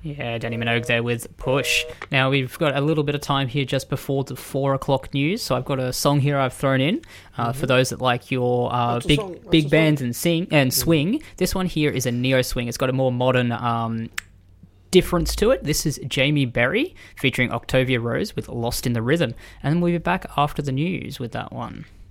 Yeah, Danny Minogue there with Push. Now, we've got a little bit of time here just before the 4 o'clock news, so I've got a song here I've thrown in for those that like your big bands and swing. This one here is a neo-swing. It's got a more modern difference to it. This is Jamie Berry featuring Octavia Rose with Lost in the Rhythm, and we'll be back after the news with that one.